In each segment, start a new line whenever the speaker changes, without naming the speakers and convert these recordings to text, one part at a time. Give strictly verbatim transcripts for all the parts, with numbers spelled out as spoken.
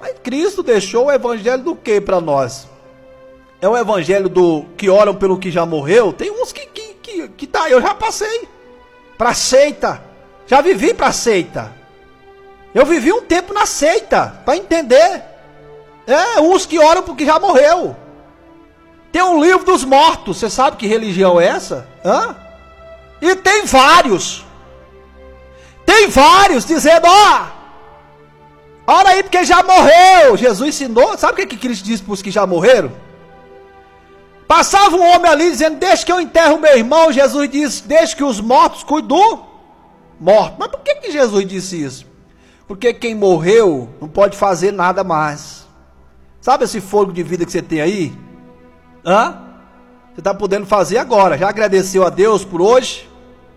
Mas Cristo deixou o evangelho do que para nós? É o evangelho do que oram pelo que já morreu? Tem uns que, que, que, que tá, eu já passei para seita, já vivi para seita. Eu vivi um tempo na seita, para entender. É, uns que oram porque já morreu. Tem um livro dos mortos, você sabe que religião é essa? Hã? E tem vários. Tem vários dizendo, ó, ora aí porque já morreu. Jesus ensinou, sabe o que, que Cristo disse para os que já morreram? Passava um homem ali dizendo, deixa que eu enterro meu irmão. Jesus disse, deixa que os mortos cuidem do morto. Mas por que, que Jesus disse isso? Porque quem morreu não pode fazer nada mais. Sabe esse fôlego de vida que você tem aí? Hã? Você está podendo fazer agora. Já agradeceu a Deus por hoje?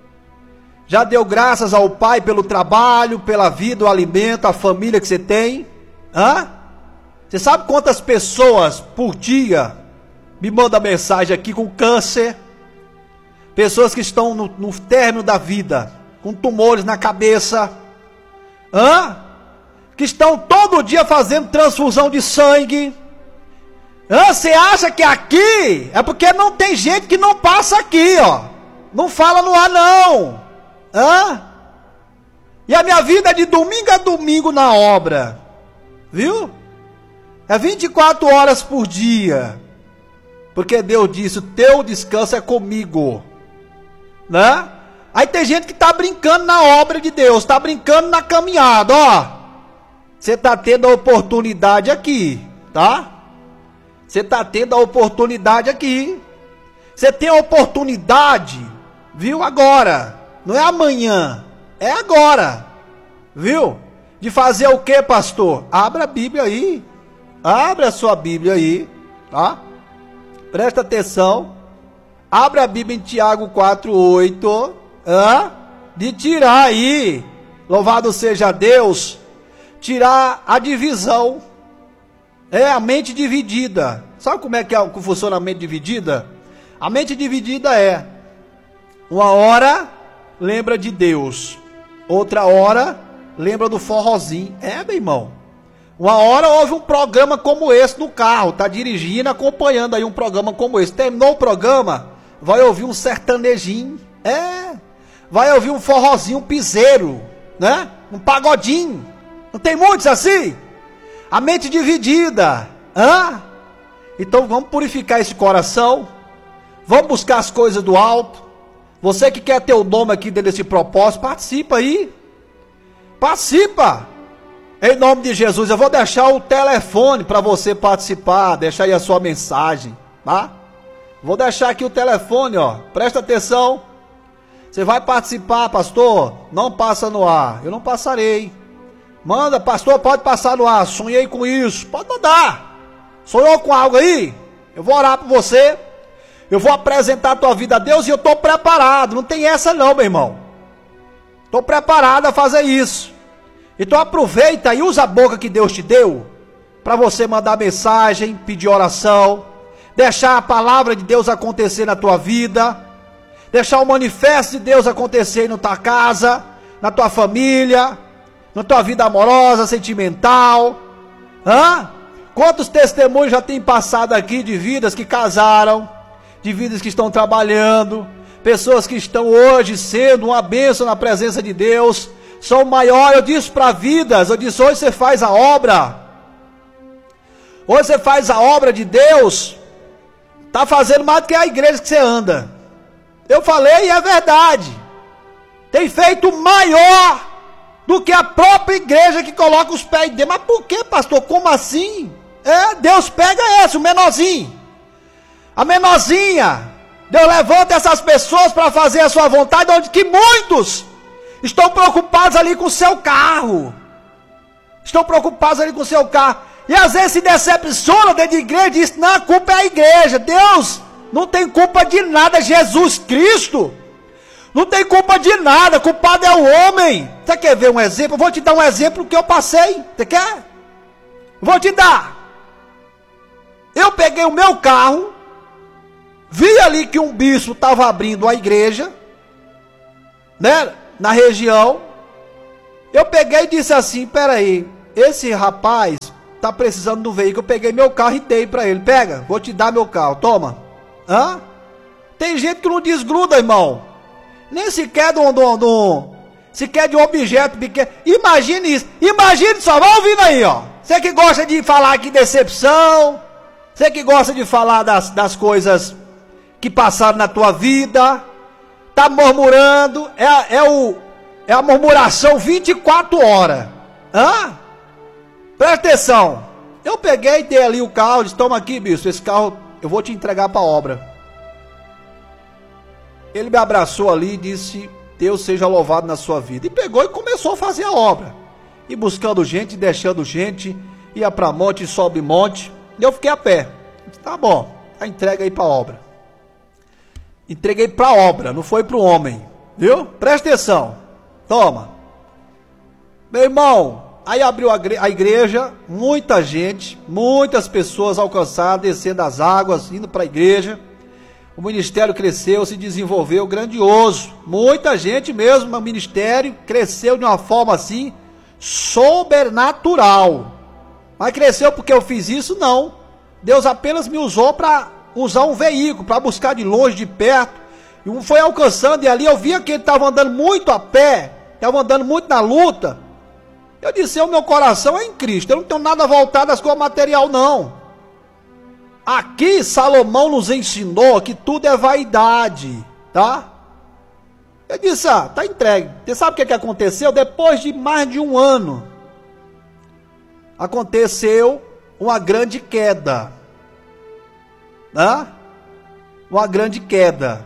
Já deu graças ao Pai pelo trabalho, pela vida, o alimento, a família que você tem? Hã? Você sabe quantas pessoas por dia me mandam mensagem aqui com câncer? Pessoas que estão no, no término da vida, com tumores na cabeça. Hã? Que estão todo dia fazendo transfusão de sangue. Hã? Você acha que aqui é porque não tem gente que não passa aqui, ó. Não fala no ar, não. Hã? E a minha vida é de domingo a domingo na obra. Viu? É vinte e quatro horas por dia. Porque Deus disse, o teu descanso é comigo. Né? Aí tem gente que está brincando na obra de Deus, está brincando na caminhada, ó. Você está tendo a oportunidade aqui, tá? Você está tendo a oportunidade aqui. Você tem a oportunidade, viu, agora. Não é amanhã, é agora. Viu? De fazer o que, pastor? Abra a Bíblia aí. Abra a sua Bíblia aí, tá? Presta atenção. Abra a Bíblia em Tiago quatro, oito. Hã? De tirar aí, louvado seja Deus, tirar a divisão. É a mente dividida. Sabe como é que, é, que funciona a mente dividida? A mente dividida é, uma hora lembra de Deus, outra hora lembra do forrozinho. É, meu irmão. Uma hora houve um programa como esse no carro, tá dirigindo, acompanhando aí um programa como esse. Terminou o programa, vai ouvir um sertanejinho. É, vai ouvir um forrozinho, um piseiro, né? Um pagodinho. Não tem muitos assim? A mente dividida. Hã? Então vamos purificar esse coração. Vamos buscar as coisas do alto. Você que quer ter o nome aqui dentro desse propósito, participa aí. Participa. Em nome de Jesus, eu vou deixar o telefone para você participar, deixar aí a sua mensagem, tá? Vou deixar aqui o telefone, ó. Presta atenção. Você vai participar, pastor? Não passa no ar. Eu não passarei. Manda, pastor, pode passar no ar. Sonhei com isso. Pode mandar. Sonhou com algo aí? Eu vou orar por você. Eu vou apresentar a tua vida a Deus e eu estou preparado. Não tem essa não, meu irmão. Estou preparado a fazer isso. Então aproveita e usa a boca que Deus te deu para você mandar mensagem, pedir oração, deixar a palavra de Deus acontecer na tua vida, deixar o manifesto de Deus acontecer na tua casa, na tua família, na tua vida amorosa, sentimental. Hã? Quantos testemunhos já tem passado aqui de vidas que casaram, de vidas que estão trabalhando, pessoas que estão hoje sendo uma bênção na presença de Deus. São maior, eu disse para vidas, eu disse, hoje você faz a obra, hoje você faz a obra de Deus, está fazendo mais do que a igreja que você anda. Eu falei e é verdade, tem feito maior do que a própria igreja que coloca os pés dentro. Mas por que, pastor, como assim? É, Deus pega esse, o menorzinho, a menorzinha, Deus levanta essas pessoas para fazer a sua vontade, onde que muitos estão preocupados ali com o seu carro. Estão preocupados ali com o seu carro. E às vezes se decepciona dentro de igreja e diz, não, a culpa é a igreja. Deus não tem culpa de nada. Jesus Cristo não tem culpa de nada. Culpado é o homem. Você quer ver um exemplo? Eu vou te dar um exemplo que eu passei. Você quer? Vou te dar. Eu peguei o meu carro, vi ali que um bispo estava abrindo a igreja, né? Na região, eu peguei e disse assim, peraí, esse rapaz, tá precisando de um veículo, eu peguei meu carro e dei para ele. Pega, vou te dar meu carro, toma. Hã? Tem gente que não desgruda, irmão. Nem sequer de um, de um, de um, sequer de um objeto pequeno. Imagine isso. Imagine só, vai ouvindo aí, ó. Você que gosta de falar que decepção. Você que gosta de falar das, das coisas que passaram na tua vida. Tá murmurando. É, é, o, é a murmuração vinte e quatro horas. Hã? Presta atenção. Eu peguei, dei ali o carro, disse, toma aqui, bicho, esse carro eu vou te entregar para a obra. Ele me abraçou ali e disse, Deus seja louvado na sua vida. E pegou e começou a fazer a obra. E buscando gente, deixando gente, ia para monte, sobe monte. E eu fiquei a pé. Disse, tá bom, a entrega aí para a obra. Entreguei para a obra, não foi para o homem. Viu? Presta atenção. Toma. Meu irmão, aí abriu a igreja, muita gente, muitas pessoas alcançadas, descendo as águas, indo para a igreja. O ministério cresceu, se desenvolveu grandioso. Muita gente mesmo, o ministério cresceu de uma forma assim, sobrenatural. Mas cresceu porque eu fiz isso? Não. Deus apenas me usou para usar um veículo, para buscar de longe, de perto. E foi alcançando, e ali eu via que ele estava andando muito a pé, estava andando muito na luta. Eu disse, o meu coração é em Cristo, eu não tenho nada voltado às coisas material, não. Aqui Salomão nos ensinou que tudo é vaidade, tá? Eu disse, ah, tá entregue. Você sabe o que, que aconteceu? Depois de mais de um ano, aconteceu uma grande queda, né? Uma grande queda.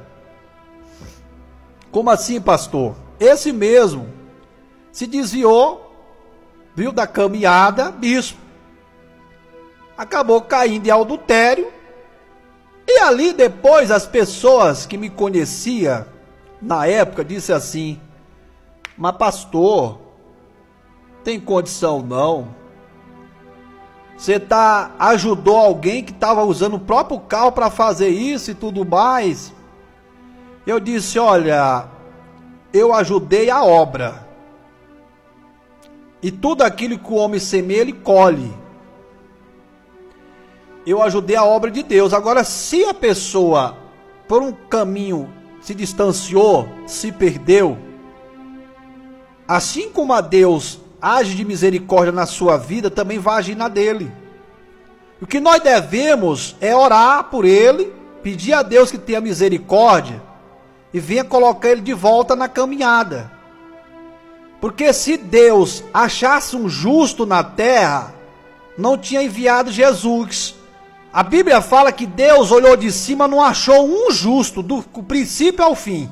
Como assim, pastor? Esse mesmo se desviou, viu, da caminhada, bispo. Acabou caindo em adultério. E ali depois as pessoas que me conheciam na época disse assim, mas pastor, tem condição não? Você tá, ajudou alguém que estava usando o próprio carro para fazer isso e tudo mais? Eu disse, olha, eu ajudei a obra. E tudo aquilo que o homem semeia, ele colhe. Eu ajudei a obra de Deus. Agora, se a pessoa, por um caminho, se distanciou, se perdeu, assim como a Deus age de misericórdia na sua vida, também vai agir na dele. O que nós devemos é orar por ele, pedir a Deus que tenha misericórdia e venha colocar ele de volta na caminhada. Porque se Deus achasse um justo na terra, não tinha enviado Jesus. A Bíblia fala que Deus olhou de cima, não achou um justo, do princípio ao fim.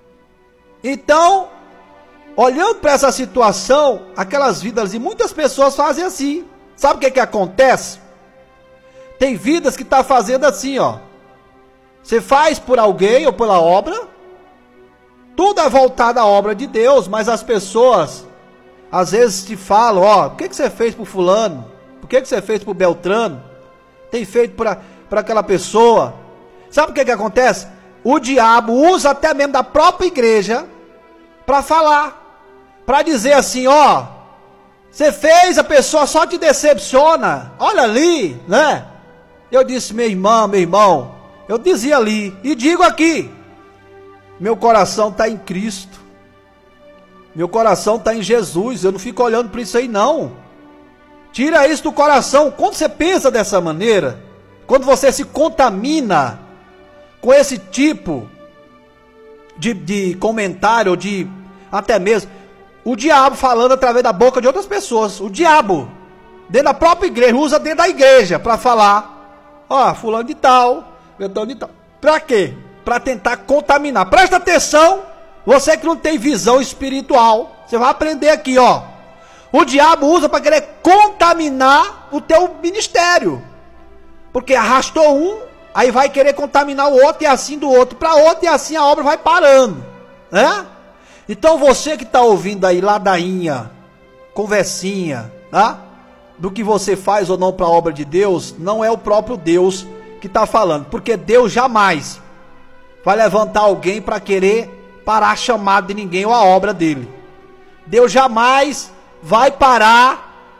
Então, olhando para essa situação, aquelas vidas, e muitas pessoas fazem assim. Sabe o que que acontece? Tem vidas que estão tá fazendo assim, ó. Você faz por alguém ou pela obra, tudo é voltado à obra de Deus, mas as pessoas, às vezes te falam, ó, por que que você fez por fulano? Por que que você fez por Beltrano? Tem feito para aquela pessoa. Sabe o que que acontece? O diabo usa até mesmo da própria igreja para falar, para dizer assim, ó, você fez, a pessoa só te decepciona, olha ali, né? Eu disse, meu irmão, meu irmão, eu dizia ali, e digo aqui, meu coração está em Cristo, meu coração está em Jesus, eu não fico olhando para isso aí não. Tira isso do coração. Quando você pensa dessa maneira, quando você se contamina com esse tipo de, de comentário, de até mesmo o diabo falando através da boca de outras pessoas, o diabo dentro da própria igreja, usa dentro da igreja para falar, ó, fulano de tal, fulano de tal. Para quê? Para tentar contaminar. Presta atenção, você que não tem visão espiritual, você vai aprender aqui, ó. O diabo usa para querer contaminar o teu ministério. Porque arrastou um, aí vai querer contaminar o outro e assim do outro para outro e assim a obra vai parando, né? Então você que está ouvindo aí ladainha, conversinha, tá? Do que você faz ou não para a obra de Deus, não é o próprio Deus que está falando. Porque Deus jamais vai levantar alguém para querer parar a chamada de ninguém ou a obra dele. Deus jamais vai parar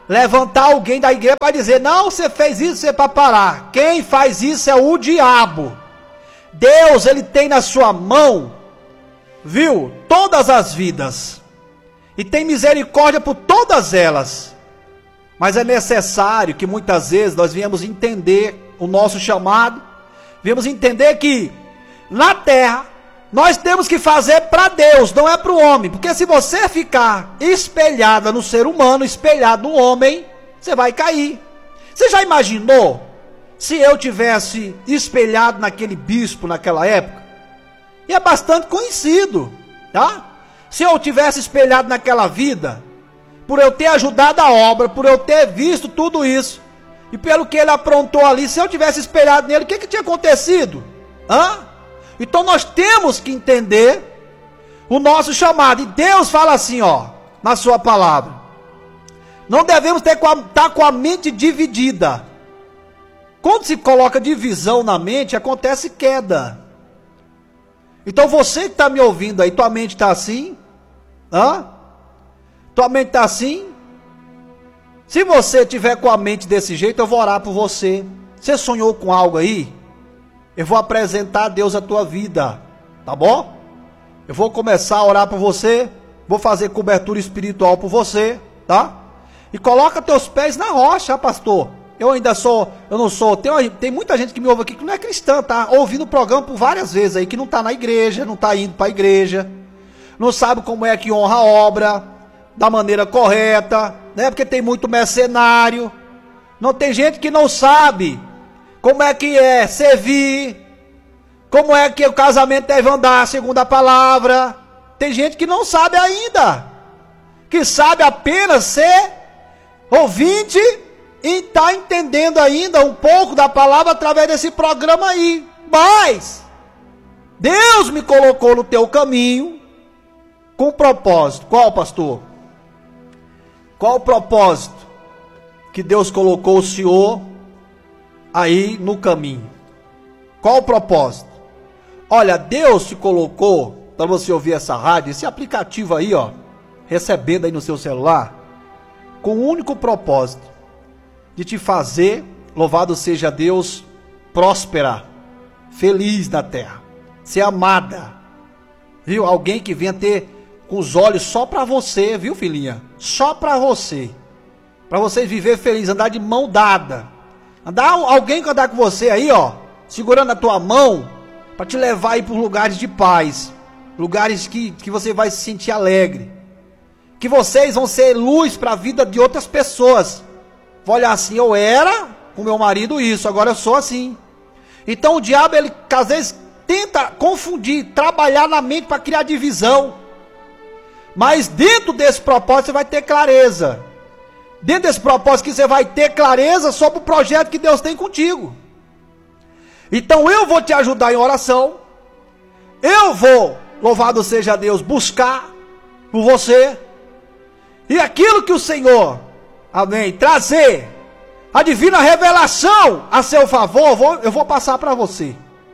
levantar alguém da igreja para dizer, não, você fez isso, você é para parar. Quem faz isso é o diabo. Deus, ele tem na sua mão, viu, todas as vidas, e tem misericórdia por todas elas. Mas é necessário que muitas vezes nós viemos entender o nosso chamado, viemos entender que na terra nós temos que fazer para Deus, não é para o homem. Porque se você ficar espelhada no ser humano, espelhado no homem, você vai cair. Você já imaginou se eu tivesse espelhado naquele bispo naquela época? E é bastante conhecido, tá? Se eu tivesse espelhado naquela vida, por eu ter ajudado a obra, por eu ter visto tudo isso, e pelo que ele aprontou ali, se eu tivesse espelhado nele, o que, que tinha acontecido? Hã? Então nós temos que entender o nosso chamado. E Deus fala assim, ó, na sua palavra. Não devemos ter com a, estar com a mente dividida. Quando se coloca divisão na mente, acontece queda. Então você que está me ouvindo aí, tua mente está assim? Hã? Tua mente está assim? Se você tiver com a mente desse jeito, eu vou orar por você. Você sonhou com algo aí? Eu vou apresentar a Deus a tua vida, tá bom? Eu vou começar a orar por você, vou fazer cobertura espiritual por você, tá? E coloca teus pés na rocha, pastor. Eu ainda sou, eu não sou, tem, tem muita gente que me ouve aqui que não é cristã, tá? Ouvindo o programa por várias vezes aí, que não tá na igreja, não tá indo para a igreja, não sabe como é que honra a obra da maneira correta, né? Porque tem muito mercenário. Não tem gente que não sabe como é que é servir, como é que o casamento deve andar segundo a palavra. Tem gente que não sabe ainda, que sabe apenas ser ouvinte e está entendendo ainda um pouco da palavra através desse programa aí. Mas Deus me colocou no teu caminho com um propósito. Qual, pastor? Qual o propósito que Deus colocou o senhor aí no caminho? Qual o propósito? Olha, Deus te colocou para você ouvir essa rádio, esse aplicativo aí, ó, recebendo aí no seu celular, com o único propósito de te fazer, louvado seja Deus, próspera, feliz na terra, ser amada, viu? Alguém que venha ter com os olhos só para você, viu, filhinha? Só para você, para você viver feliz, andar de mão dada, andar alguém que andar com você aí, ó, segurando a tua mão, para te levar aí para lugares de paz, lugares que, que você vai se sentir alegre, que vocês vão ser luz para a vida de outras pessoas. Vou olhar assim, eu era com meu marido isso, agora eu sou assim. Então o diabo, ele às vezes tenta confundir, trabalhar na mente para criar divisão. Mas dentro desse propósito você vai ter clareza. Dentro desse propósito que você vai ter clareza sobre o projeto que Deus tem contigo. Então eu vou te ajudar em oração. Eu vou, louvado seja Deus, buscar por você. E aquilo que o Senhor, amém, trazer a divina revelação a seu favor, eu vou, eu vou passar para você.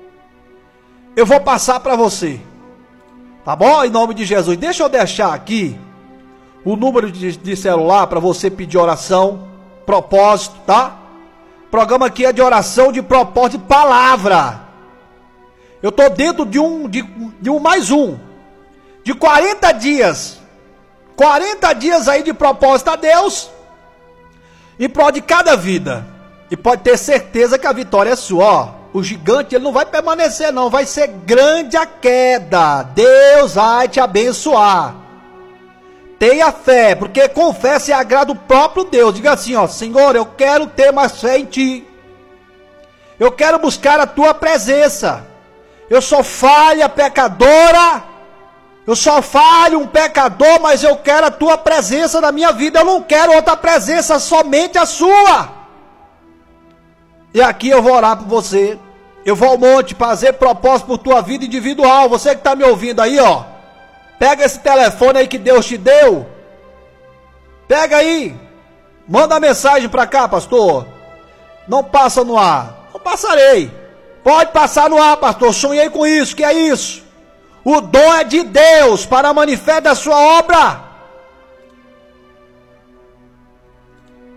Eu vou passar para você. Tá bom? Em nome de Jesus. Deixa eu deixar aqui o número de, de celular para você pedir oração, propósito, tá? O programa aqui é de oração, de propósito, de palavra. Eu tô dentro de um, de, de um mais um, de quarenta dias. quarenta dias aí de propósito a Deus, em prol de cada vida. E pode ter certeza que a vitória é sua, ó. O gigante, ele não vai permanecer não, vai ser grande a queda. Deus vai te abençoar. Tenha fé, porque com fé se agrada o próprio Deus. Diga assim, ó, Senhor, eu quero ter mais fé em Ti. Eu quero buscar a Tua presença. Eu sou falha, pecadora. Eu só falho, um pecador, mas eu quero a Tua presença na minha vida. Eu não quero outra presença, somente a Sua. E aqui eu vou orar por você. Eu vou ao monte fazer propósito por tua vida individual. Você que está me ouvindo aí, ó. Pega esse telefone aí que Deus te deu. Pega aí. Manda mensagem para cá, pastor. Não passa no ar. Não passarei. Pode passar no ar, pastor. Sonhei com isso. Que é isso? O dom é de Deus para manifestar a sua obra.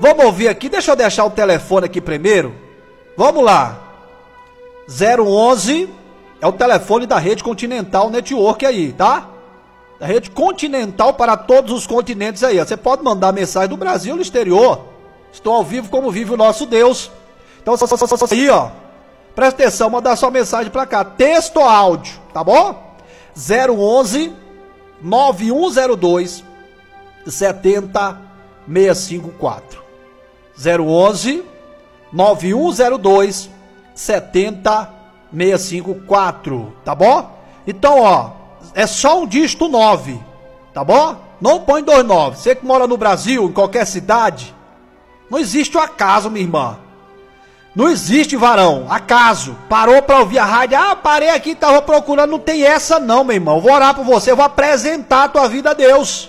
Vamos ouvir aqui, deixa eu deixar o telefone aqui primeiro. Vamos lá. zero onze é o telefone da Rede Continental Network aí, tá? Da Rede Continental para todos os continentes aí. Você pode mandar mensagem do Brasil no exterior. Estou ao vivo como vive o nosso Deus. Então, só, só, só, só, aí, ó. Presta atenção, mandar sua mensagem para cá. Texto ou áudio, tá bom? zero onze nove um zero dois sete zero seis cinco quatro. zero onze nove um zero dois sete zero seis cinco quatro, tá bom? Então, ó, é só um dígito nove, tá bom? Não põe dois nove. Você que mora no Brasil, em qualquer cidade, não existe o acaso, minha irmã. Não existe, varão, acaso. Parou pra ouvir a rádio, ah, parei aqui, tava procurando, não tem essa não, meu irmão. Eu vou orar por você, eu vou apresentar a tua vida a Deus.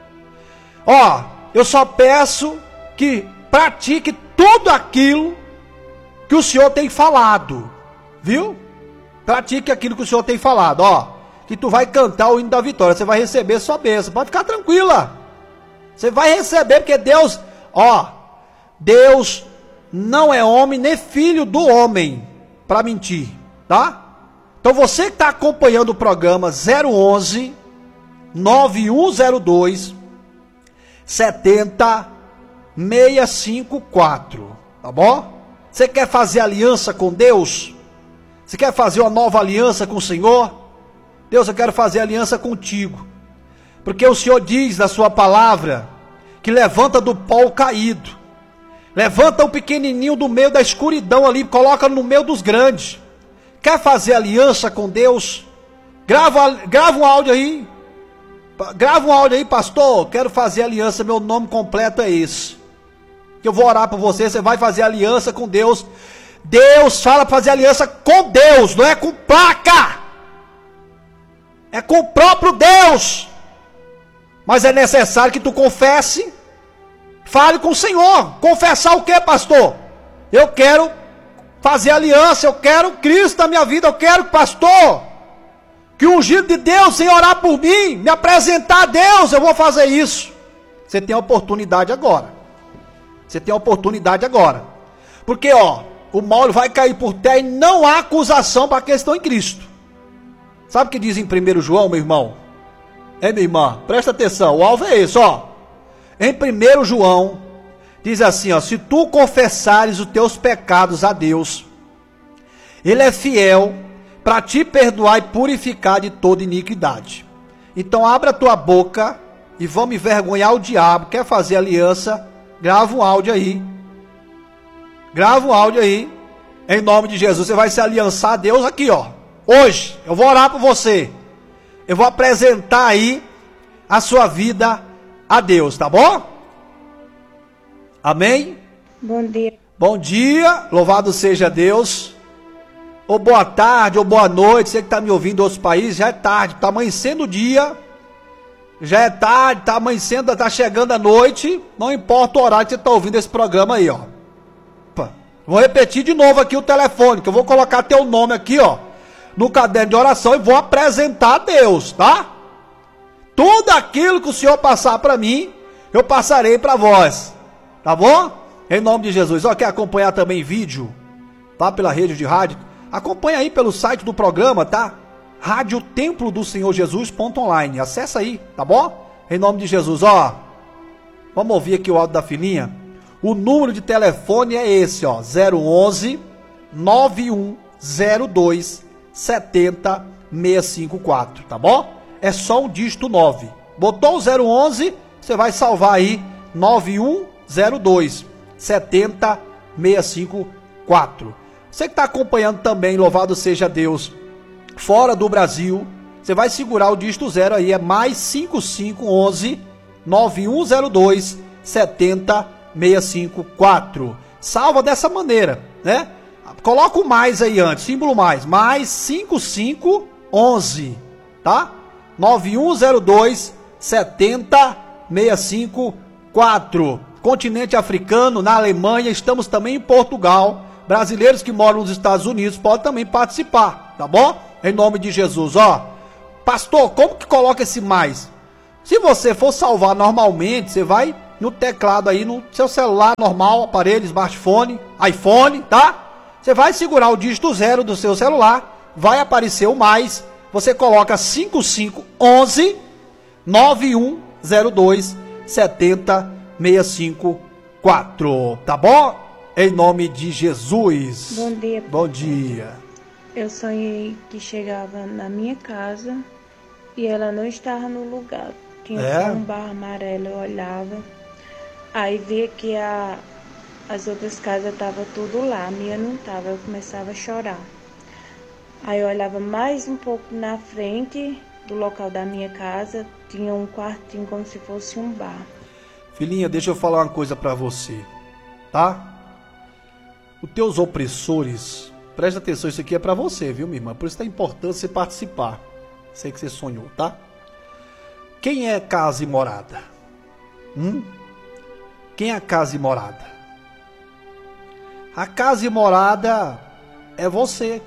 Ó, eu só peço que pratique tudo aquilo que o Senhor tem falado, viu? Pratique aquilo que o Senhor tem falado, ó. Que tu vai cantar o hino da vitória, você vai receber sua bênção, pode ficar tranquila. Você vai receber, porque Deus, ó, Deus não é homem nem filho do homem para mentir, tá? Então você que está acompanhando o programa zero onze nove um zero dois sete zero seis cinco quatro, tá bom? Você quer fazer aliança com Deus? Você quer fazer uma nova aliança com o Senhor? Deus, eu quero fazer aliança contigo, porque o Senhor diz na sua palavra que levanta do pó o caído, levanta o pequenininho do meio da escuridão ali, coloca no meio dos grandes. Quer fazer aliança com Deus? Grava, grava um áudio aí. Grava um áudio aí, pastor. Quero fazer aliança, meu nome completo é esse. Que eu vou orar por você, você vai fazer aliança com Deus. Deus fala para fazer aliança com Deus, não é com placa. É com o próprio Deus. Mas é necessário que tu confesse. Fale com o Senhor. Confessar o que, pastor? Eu quero fazer aliança, eu quero Cristo na minha vida, eu quero, pastor, que o ungido de Deus venha orar por mim, me apresentar a Deus, eu vou fazer isso. Você tem a oportunidade agora. Você tem a oportunidade agora. Porque, ó, o mal vai cair por terra e não há acusação para quem estão em Cristo. Sabe o que diz em primeiro João, meu irmão? É, minha irmã, presta atenção, o alvo é esse, ó. Em primeiro João, diz assim, ó, se tu confessares os teus pecados a Deus, Ele é fiel para te perdoar e purificar de toda iniquidade. Então abra a tua boca e vamos envergonhar o diabo. Quer fazer aliança? Grava um áudio aí. Grava um áudio aí. Em nome de Jesus, você vai se aliançar a Deus aqui, ó. Hoje, eu vou orar por você. Eu vou apresentar aí a sua vida a Deus, tá bom? Amém?
Bom dia.
Bom dia, louvado seja Deus. Ou boa tarde, ou boa noite, você que está me ouvindo em outros países, já é tarde, está amanhecendo o dia, já é tarde, está amanhecendo, está chegando a noite, não importa o horário que você está ouvindo esse programa aí, ó. Opa. Vou repetir de novo aqui o telefone, que eu vou colocar teu nome aqui, ó, no caderno de oração e vou apresentar a Deus, tá? Tudo aquilo que o Senhor passar para mim, eu passarei para vós. Tá bom? Em nome de Jesus. Ó, quer acompanhar também vídeo? Tá? Pela rede de rádio? Acompanha aí pelo site do programa, tá? Rádio Templo do Senhor Jesus ponto online. Acessa aí, tá bom? Em nome de Jesus, ó. Vamos ouvir aqui o áudio da filhinha. O número de telefone é esse, ó. zero onze nove um zero dois sete zero seis cinco quatro, tá bom? É só um dígito nove. Botou o zero onze, você vai salvar aí nove um zero dois sete zero seis cinco quatro. Você que está acompanhando também, louvado seja Deus, fora do Brasil, você vai segurar o dígito zero aí, é mais cinco cinco um um nove um zero dois sete zero seis cinco quatro. Salva dessa maneira, né? Coloca o mais aí antes, símbolo mais, mais cinco cinco um um, tá? nove um zero dois sete zero seis cinco quatro. Continente africano, na Alemanha, estamos também em Portugal. Brasileiros que moram nos Estados Unidos podem também participar, tá bom? Em nome de Jesus, ó. Pastor, como que coloca esse mais? Se você for salvar normalmente, você vai no teclado aí, no seu celular normal, aparelho, smartphone, iPhone, tá? Você vai segurar o dígito zero do seu celular, vai aparecer o mais, você coloca cinco cinco um um nove um zero dois sete zero seis cinco quatro, tá bom? Em nome de Jesus.
Bom dia.
Bom dia.
Eu sonhei que chegava na minha casa e ela não estava no lugar. Tinha
É?
um barro amarelo, eu olhava. Aí via que a, as outras casas estavam tudo lá, a minha não estava. Eu começava a chorar. Aí eu olhava mais um pouco na frente do local da minha casa, tinha um quartinho como se fosse um bar.
Filhinha, deixa eu falar uma coisa pra você, tá? Os teus opressores, presta atenção, isso aqui é pra você, viu, minha irmã? Por isso é importante você participar. Sei que você sonhou, tá? Quem é casa e morada? Hum? Quem é casa e morada? A casa e morada é você.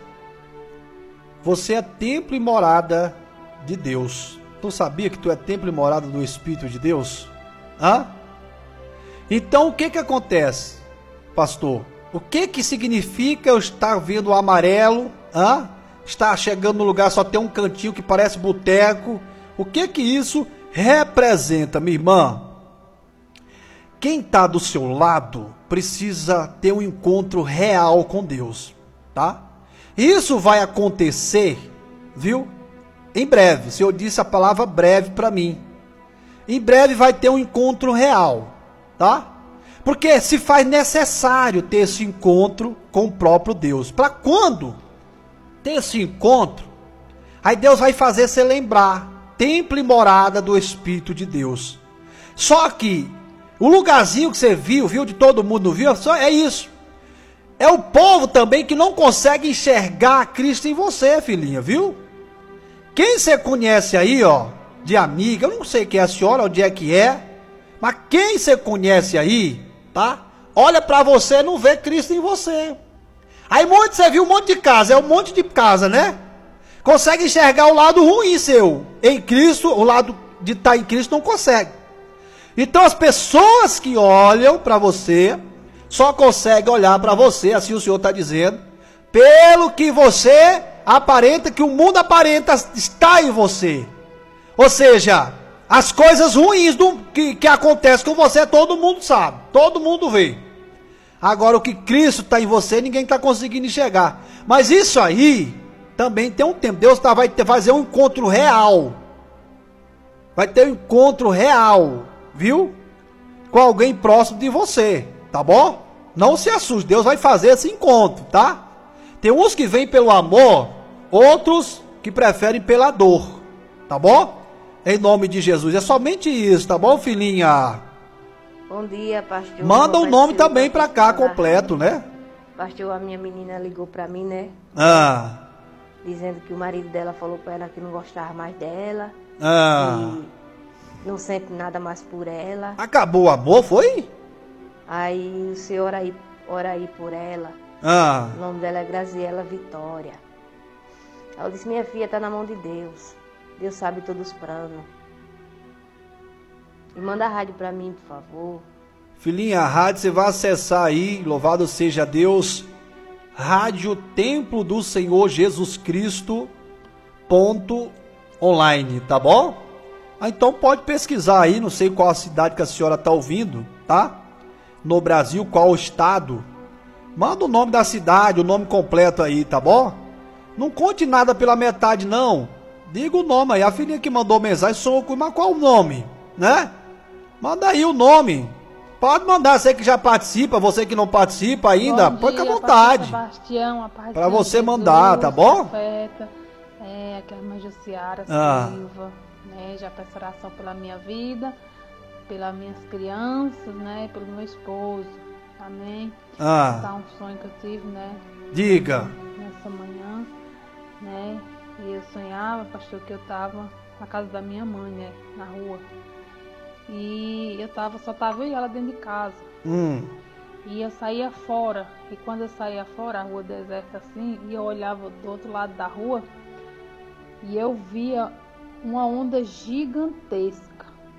Você é templo e morada de Deus. Tu sabia que tu é templo e morada do Espírito de Deus? Hã? Então o que que acontece, pastor? O que que significa eu estar vendo o amarelo? Hã? Estar chegando no lugar só tem um cantinho que parece boteco? O que que isso representa, minha irmã? Quem está do seu lado precisa ter um encontro real com Deus, tá? Isso vai acontecer, viu? Em breve. O Senhor disse a palavra breve para mim. Em breve vai ter um encontro real, tá? Porque se faz necessário ter esse encontro com o próprio Deus. Para quando ter esse encontro, aí Deus vai fazer você lembrar, templo e morada do Espírito de Deus. Só que o lugarzinho que você viu, viu de todo mundo, viu? Só é isso. É o povo também que não consegue enxergar Cristo em você, filhinha, viu? Quem você conhece aí, ó, de amiga, eu não sei quem é a senhora, onde é que é, mas quem você conhece aí, tá? Olha pra você e não vê Cristo em você. Aí monte, você viu um monte de casa, é um monte de casa, né? Consegue enxergar o lado ruim seu. Em Cristo, o lado de estar em Cristo não consegue. Então as pessoas que olham pra você, só conseguem olhar pra você, assim o Senhor está dizendo, pelo que você aparenta, que o mundo aparenta está em você. Ou seja, as coisas ruins do, que, que acontecem com você, todo mundo sabe, todo mundo vê. Agora o que Cristo está em você, ninguém está conseguindo enxergar. Mas isso aí também tem um tempo. Deus tá, vai ter, fazer um encontro real. Vai ter um encontro real, viu? Com alguém próximo de você, tá bom? Não se assuste, Deus vai fazer esse encontro, tá? Tem uns que vêm pelo amor, outros que preferem pela dor, tá bom? Em nome de Jesus, é somente isso, tá bom, filhinha?
Bom dia, pastor.
Manda o nome também pra cá, completo, né?
Pastor, a minha menina ligou pra mim, né?
Ah.
Dizendo que o marido dela falou pra ela que não gostava mais dela.
Ah.
Que não sente nada mais por ela.
Acabou o amor, foi?
Aí o senhor ora aí, ora aí por ela.
Ah.
O nome dela é Graziela Vitória. Ela disse, minha filha tá na mão de Deus. Deus sabe todos os planos. E manda a rádio pra mim, por favor.
Filhinha, a rádio você vai acessar aí, louvado seja Deus, Rádio Templo do Senhor Jesus Cristo, ponto online, tá bom? Ah, então pode pesquisar aí, não sei qual a cidade que a senhora tá ouvindo, tá? No Brasil, qual o estado. Manda o nome da cidade, o nome completo aí, tá bom? Não conte nada pela metade, não. Diga o nome aí, a filhinha que mandou mensagem, sou eu, mas qual o nome, né? Manda aí o nome. Pode mandar, você que já participa, você que não participa ainda, põe com a vontade.
Sebastião, a paz
para você
Jesus,
mandar, tá bom?
Profeta, é, aqui é a irmã Josiara
Ah.
Silva, né? Já peço oração pela minha vida, pelas minhas crianças, né? Pelo meu esposo, amém?
Ah.
Tá um sonho que eu tive, né?
Diga.
Nessa manhã, né? E eu sonhava, pastor, que eu tava na casa da minha mãe, né? Na rua. E eu tava, só tava eu e ela dentro de casa.
Hum.
E eu saía fora. E quando eu saía fora, a rua deserta assim, e eu olhava do outro lado da rua, e eu via uma onda gigantesca.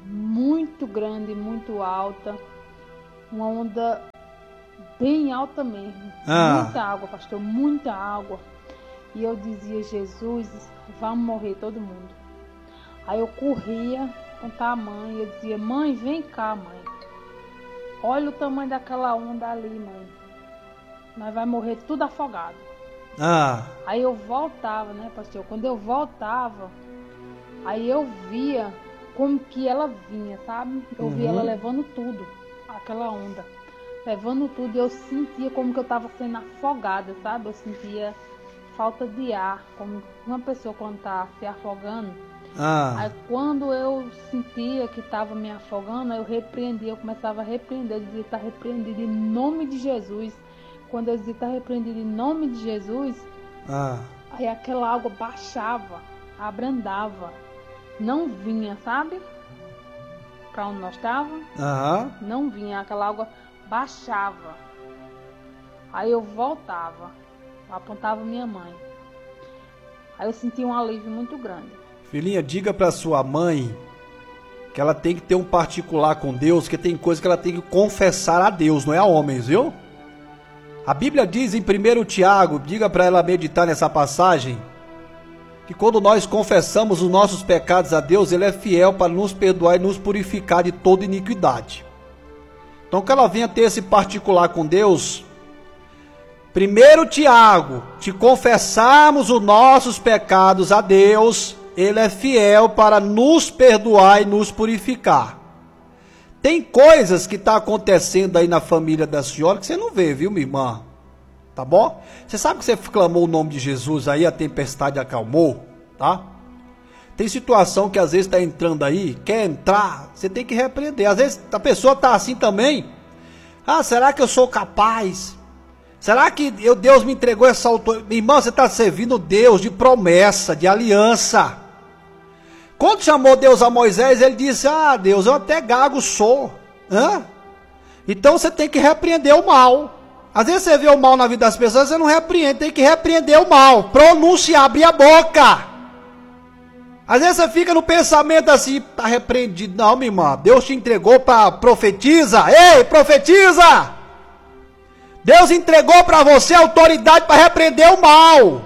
muito grande, muito alta, uma onda bem alta mesmo,
Ah.
muita água, pastor, muita água. E eu dizia, Jesus, vamos morrer todo mundo. Aí eu corria contar a mãe, eu dizia, mãe, vem cá, mãe. Olha o tamanho daquela onda ali, mãe. Nós vai morrer tudo afogado.
Ah.
Aí eu voltava, né, pastor? Quando eu voltava, aí eu via como que ela vinha, sabe? Eu
Uhum.
via ela levando tudo, aquela onda. Levando tudo, e eu sentia como que eu estava sendo afogada, sabe? Eu sentia falta de ar, como uma pessoa quando está se afogando.
Ah.
Aí quando eu sentia que estava me afogando, eu repreendia, eu começava a repreender, eu dizia, está repreendido em nome de Jesus. Quando eu dizia, está repreendido em nome de Jesus,
Ah.
aí aquela água baixava, abrandava, não vinha, sabe? Para onde nós estávamos,
Aham.
não vinha, aquela água baixava. Aí eu voltava, apontava minha mãe. Aí eu sentia um alívio muito grande.
Filhinha, diga pra sua mãe que ela tem que ter um particular com Deus, que tem coisa que ela tem que confessar a Deus, não é a homens, viu? A Bíblia diz em primeiro Tiago, diga pra ela meditar nessa passagem, que quando nós confessamos os nossos pecados a Deus, Ele é fiel para nos perdoar e nos purificar de toda iniquidade. Então que ela venha ter esse particular com Deus. Primeiro Tiago, te confessarmos os nossos pecados a Deus, Ele é fiel para nos perdoar e nos purificar. Tem coisas que está acontecendo aí na família da senhora que você não vê, viu, minha irmã? Tá bom? Você sabe que você clamou o nome de Jesus aí, a tempestade acalmou, tá? Tem situação que às vezes está entrando aí, quer entrar, você tem que repreender. Às vezes a pessoa está assim também. Ah, será que eu sou capaz? Será que eu, Deus me entregou essa autoridade? Minha irmã, você está servindo Deus de promessa, de aliança. Quando chamou Deus a Moisés, ele disse, ah, Deus, eu até gago sou. Hã? Então você tem que repreender o mal. Às vezes você vê o mal na vida das pessoas, você não repreende, tem que repreender o mal. Pronunciar, abrir a boca. Às vezes você fica no pensamento assim, tá repreendido. Não, minha irmã, Deus te entregou para profetiza. Ei, profetiza! Deus entregou para você a autoridade para repreender o mal.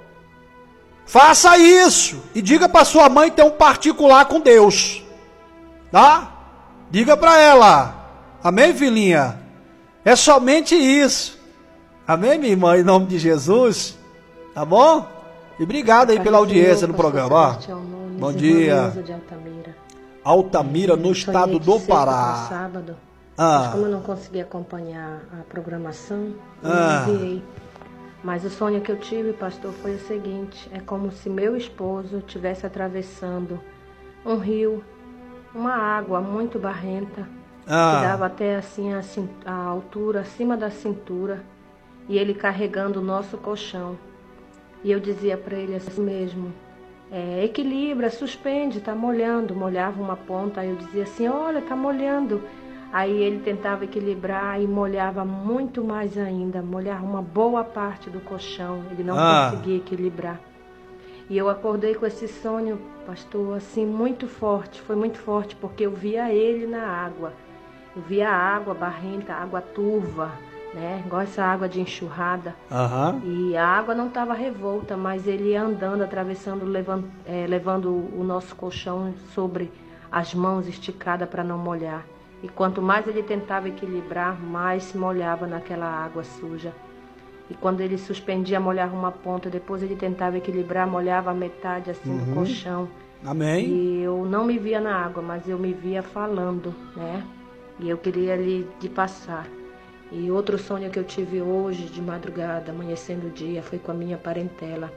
Faça isso. E diga para sua mãe ter um particular com Deus. Tá? Diga para ela. Amém, filhinha? É somente isso. Amém, minha irmã? Em nome de Jesus. Tá bom? E obrigado aí pela audiência no programa. Bom dia. Altamira, no estado do Pará.
Sábado.
Ah.
Mas como eu não consegui acompanhar a programação, eu
Ah.
não enviei. Mas o sonho que eu tive, pastor, foi o seguinte: é como se meu esposo estivesse atravessando um rio, uma água muito barrenta,
Ah.
que dava até assim a, cin- a altura, acima da cintura, e ele carregando o nosso colchão. E eu dizia para ele assim mesmo, é, equilibra, suspende, tá molhando. Molhava uma ponta, aí eu dizia assim, olha, tá molhando. Aí ele tentava equilibrar e molhava muito mais ainda, molhava uma boa parte do colchão, ele não
Ah.
conseguia equilibrar. E eu acordei com esse sonho, pastor, assim, muito forte, foi muito forte, porque eu via ele na água. Eu via a água barrenta, água turva, né? Igual essa água de enxurrada.
Aham.
E a água não estava revolta, mas ele ia andando, atravessando, levando, é, levando o nosso colchão sobre as mãos esticadas para não molhar. E quanto mais ele tentava equilibrar, mais se molhava naquela água suja. E quando ele suspendia, molhava uma ponta, depois ele tentava equilibrar, molhava a metade assim do colchão.
Amém.
E eu não me via na água, mas eu me via falando, né? E eu queria ali de passar. E outro sonho que eu tive hoje, de madrugada, amanhecendo o dia, foi com a minha parentela.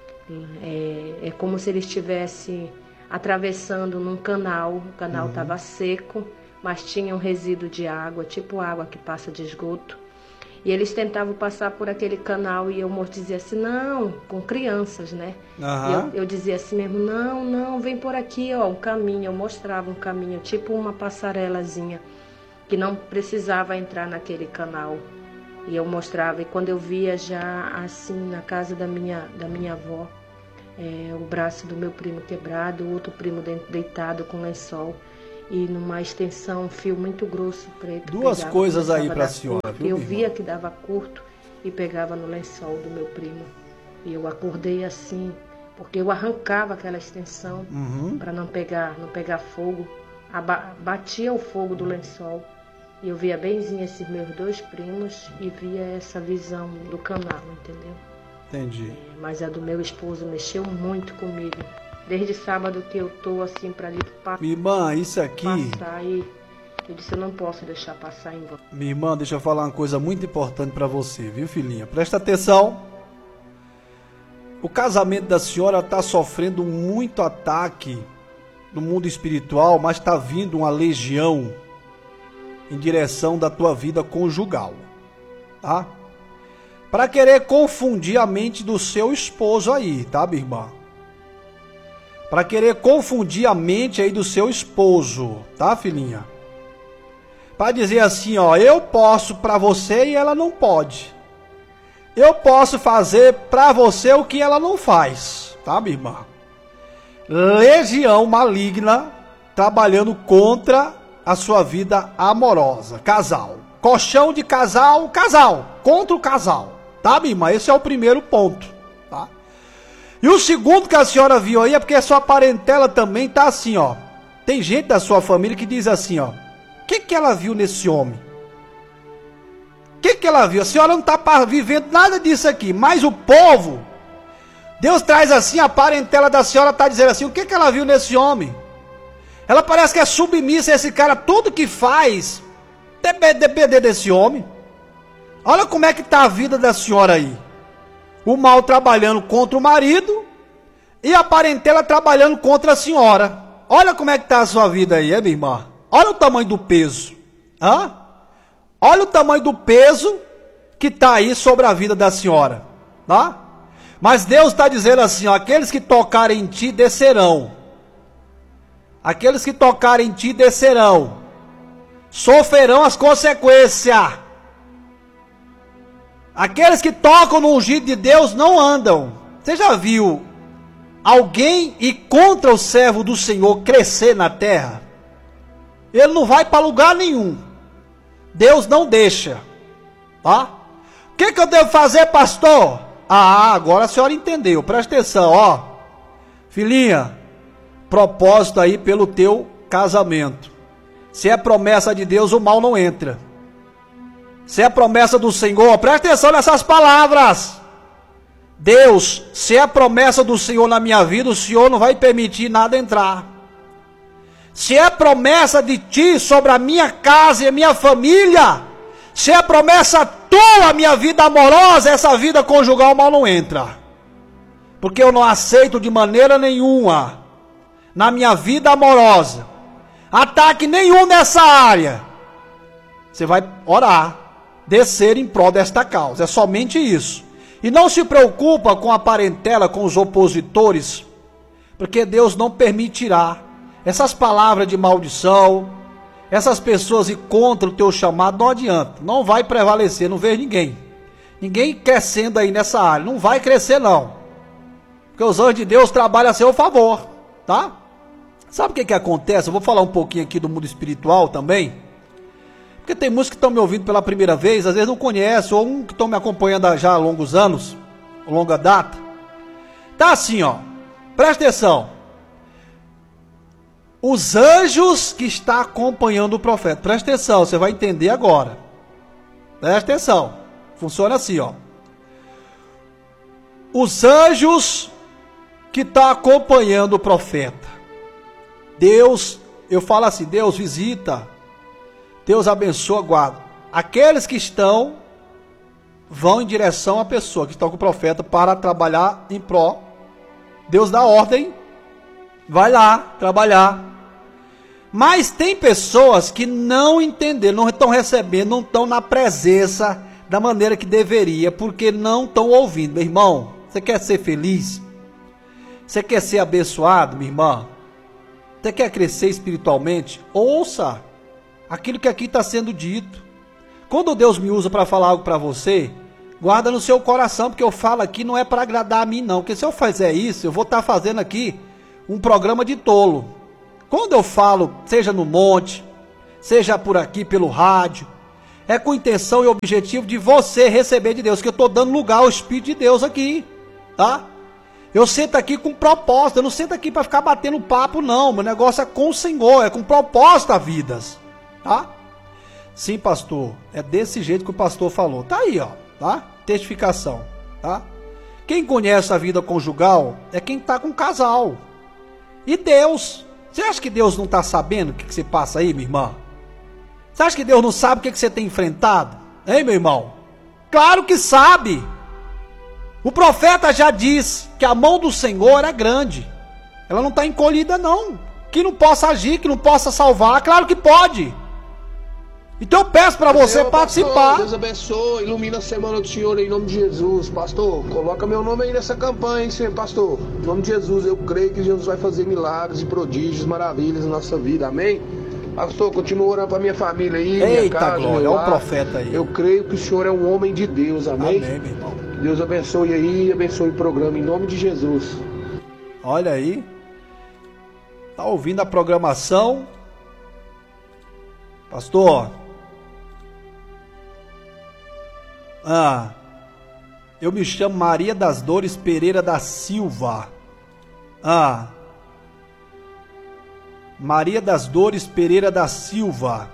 É, é como se ele estivesse atravessando num canal, o canal estava seco, mas tinha um resíduo de água, tipo água que passa de esgoto. E eles tentavam passar por aquele canal e eu dizia assim, não, com crianças, né?
Aham.
E eu, eu dizia assim mesmo, não, não, vem por aqui, ó, um caminho. Eu mostrava um caminho, tipo uma passarelazinha, que não precisava entrar naquele canal. E eu mostrava, e quando eu via já assim na casa da minha, da minha avó, é, o braço do meu primo quebrado, o outro primo de- deitado com lençol. e numa extensão, um fio muito grosso, preto.
Duas
pegava,
coisas aí
começava a
para a
dar
senhora,
curto.
viu,
Eu
minha
via
irmã?
que dava curto e pegava no lençol do meu primo. E eu acordei assim, porque eu arrancava aquela extensão
Uhum.
para não pegar, não pegar fogo. Aba- batia o fogo do lençol. E eu via benzinho esses meus dois primos e via essa visão do canal, entendeu?
Entendi.
É, mas a do meu esposo mexeu muito comigo. Desde sábado que eu tô assim para lhe pa-
Minha irmã, isso aqui...
passar e eu disse, eu não posso deixar passar em vão.
Minha irmã, deixa eu falar uma coisa muito importante para você, viu, filhinha? Presta atenção. O casamento da senhora está sofrendo muito ataque no mundo espiritual, mas está vindo uma legião em direção da tua vida conjugal, tá? Para querer confundir a mente do seu esposo aí, tá, minha irmã? Para querer confundir a mente aí do seu esposo, tá, filhinha? Para dizer assim, ó, eu posso para você e ela não pode. Eu posso fazer para você o que ela não faz, tá, minha irmã? Legião maligna trabalhando contra a sua vida amorosa, casal. Colchão de casal, casal, contra o casal, tá, minha irmã? Esse é o primeiro ponto, tá? E o segundo que a senhora viu aí é porque a sua parentela também tá assim, ó. Tem gente da sua família que diz assim, ó. O que que ela viu nesse homem? O que que ela viu? A senhora não está vivendo nada disso aqui, mas o povo, Deus traz assim, a parentela da senhora está dizendo assim, o que que ela viu nesse homem? Ela parece que é submissa a esse cara, tudo que faz, depender desse homem. Olha como é que está a vida da senhora aí. O mal trabalhando contra o marido e a parentela trabalhando contra a senhora. Olha como é que está a sua vida aí, é, minha irmã? Olha o tamanho do peso. Hã? Olha o tamanho do peso que está aí sobre a vida da senhora. Tá? Mas Deus está dizendo assim, ó, aqueles que tocarem em ti descerão. Aqueles que tocarem em ti descerão. Sofrerão as consequências. Aqueles que tocam no ungido de Deus não andam. Você já viu alguém ir contra o servo do Senhor crescer na terra? Ele não vai para lugar nenhum. Deus não deixa. Tá? O que, que eu devo fazer, pastor? Ah, agora a senhora entendeu. Presta atenção, ó. Filhinha, propósito aí pelo teu casamento. Se é promessa de Deus, o mal não entra. Se é promessa do Senhor, presta atenção nessas palavras. Deus, se é promessa do Senhor na minha vida, o Senhor não vai permitir nada entrar. Se é promessa de ti sobre a minha casa e a minha família, se é promessa tua, a minha vida amorosa, essa vida conjugal, o mal não entra. Porque eu não aceito de maneira nenhuma, na minha vida amorosa, ataque nenhum nessa área. Você vai orar, descer em prol desta causa, é somente isso. E não se preocupa com a parentela, com os opositores, porque Deus não permitirá essas palavras de maldição, essas pessoas ir contra o teu chamado, não adianta, não vai prevalecer, não vejo ninguém, ninguém crescendo aí nessa área, não vai crescer não, porque os anjos de Deus trabalham a seu favor, tá? Sabe o que que acontece? Eu vou falar um pouquinho aqui do mundo espiritual também, porque tem muitos que estão me ouvindo pela primeira vez, às vezes não conhecem, ou um que estão me acompanhando já há longos anos, longa data. Tá assim, ó, presta atenção. Os anjos que estão acompanhando o profeta, presta atenção, você vai entender agora. Presta atenção, funciona assim, ó. Os anjos que estão acompanhando o profeta, Deus, eu falo assim, Deus visita, Deus abençoa, guarda. Aqueles que estão, vão em direção à pessoa que está com o profeta para trabalhar em pró. Deus dá ordem, vai lá trabalhar. Mas tem pessoas que não entenderam, não estão recebendo, não estão na presença da maneira que deveria, porque não estão ouvindo. Meu irmão, você quer ser feliz? Você quer ser abençoado, minha irmã? Você quer crescer espiritualmente? Ouça aquilo que aqui está sendo dito. Quando Deus me usa para falar algo para você, guarda no seu coração, porque eu falo aqui não é para agradar a mim não, porque se eu fizer isso, eu vou estar fazendo aqui um programa de tolo. Quando eu falo, seja no monte, seja por aqui pelo rádio, é com intenção e objetivo de você receber de Deus, que eu estou dando lugar ao Espírito de Deus aqui, tá? Eu sento aqui com propósito, eu não sento aqui para ficar batendo papo não, meu negócio é com o Senhor, é com propósito a vidas, tá? Sim, pastor, é desse jeito que o pastor falou, tá aí, ó, tá? Testificação, tá? Quem conhece a vida conjugal é quem tá com casal, e Deus, você acha que Deus não tá sabendo o que, que você passa aí, minha irmã? Você acha que Deus não sabe o que, que você tem enfrentado? Hein, meu irmão? Claro que sabe. O profeta já disse que a mão do Senhor é grande. Ela não está encolhida não. Que não possa agir, que não possa salvar. Claro que pode. Então eu peço para você
Senhor,
participar.
Pastor, Deus abençoe, ilumina a semana do Senhor em nome de Jesus. Pastor, coloca meu nome aí nessa campanha, hein, Senhor, pastor. Em nome de Jesus, eu creio que Jesus vai fazer milagres e prodígios, maravilhas na nossa vida. Amém? Pastor, continua orando para minha família aí.
Eita,
minha casa,
glória, olha o profeta aí.
Eu creio que o Senhor é um homem de Deus, amém?
Amém, meu irmão.
Deus abençoe aí e abençoe o programa em nome de Jesus.
Olha aí. Tá ouvindo a programação? Pastor. Ah. Eu me chamo Maria das Dores Pereira da Silva. Ah. Maria das Dores Pereira da Silva.